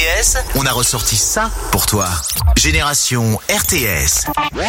RTS, on a ressorti ça pour toi. Génération RTS.